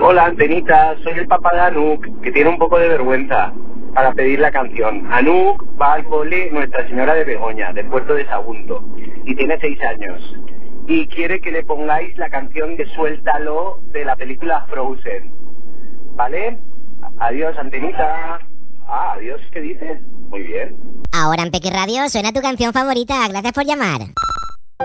Hola, Antenita, soy el papá de Anuk, que tiene un poco de vergüenza para pedir la canción. Anuk va al cole Nuestra Señora de Begoña, del puerto de Sagunto, y tiene 6 años. Y quiere que le pongáis la canción de Suéltalo de la película Frozen. ¿Vale? Adiós, Antenita. Adiós, ¿qué dices? Muy bien. Ahora en Peque Radio suena tu canción favorita. Gracias por llamar.